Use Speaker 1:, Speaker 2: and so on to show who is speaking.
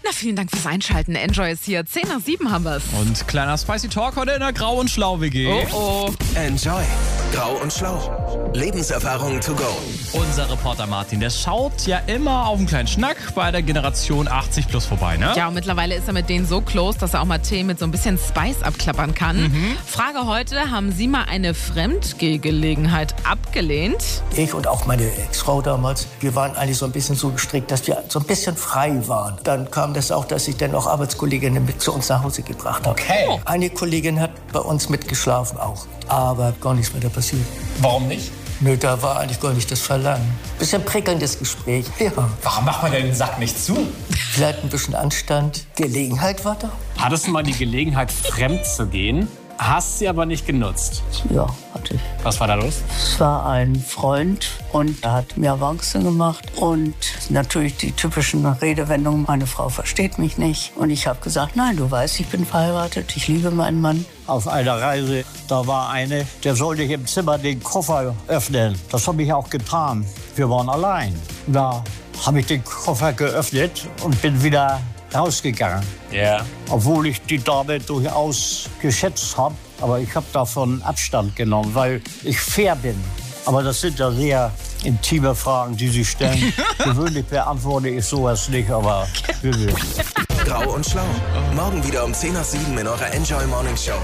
Speaker 1: Na, vielen Dank fürs Einschalten. Enjoy ist hier. 10 nach 7 haben wir's.
Speaker 2: Und kleiner Spicy Talk heute in der Grau und Schlau WG.
Speaker 1: Oh.
Speaker 3: Enjoy. Grau und Schlau. Lebenserfahrung to go.
Speaker 2: Unser Reporter Martin, der schaut ja immer auf einen kleinen Schnack bei der Generation 80 plus vorbei, ne?
Speaker 1: Ja, und mittlerweile ist er mit denen so close, dass er auch mal Tee mit so ein bisschen Spice abklappern kann. Frage heute, haben Sie mal eine Fremdgehgelegenheit abgelehnt?
Speaker 4: Ich und auch meine Ex-Frau damals, wir waren eigentlich so ein bisschen so gestrickt, dass wir so ein bisschen frei waren. Dann kam das auch, dass ich dann auch Arbeitskolleginnen mit zu uns nach Hause gebracht habe.
Speaker 5: Okay.
Speaker 4: Eine Kollegin hat bei uns mitgeschlafen auch, aber gar nichts weiter passiert.
Speaker 5: Warum nicht?
Speaker 4: Nö, da war eigentlich gar nicht das Verlangen. Bisschen prickelndes Gespräch, ja.
Speaker 5: Warum macht man denn den Sack nicht zu?
Speaker 4: Vielleicht ein bisschen Anstand. Gelegenheit war da?
Speaker 6: Hattest du mal die Gelegenheit, fremd zu gehen? Hast sie aber nicht genutzt.
Speaker 7: Ja, hatte ich.
Speaker 6: Was war da los?
Speaker 7: Es war ein Freund und er hat mir Avancen gemacht und natürlich die typischen Redewendungen, meine Frau versteht mich nicht. Und ich habe gesagt, nein, du weißt, ich bin verheiratet, ich liebe meinen Mann.
Speaker 8: Auf einer Reise, da war eine, der sollte im Zimmer den Koffer öffnen. Das habe ich auch getan. Wir waren allein. Da habe ich den Koffer geöffnet und bin wieder rausgegangen.
Speaker 6: Ja.
Speaker 8: Obwohl ich die Dame durchaus geschätzt habe. Aber ich habe davon Abstand genommen, weil ich fair bin. Aber das sind ja sehr intime Fragen, die Sie stellen. Gewöhnlich beantworte ich sowas nicht, aber wir wissen.
Speaker 3: Grau und Schlau. Morgen wieder um 10 nach 7 in eurer Enjoy Morning Show.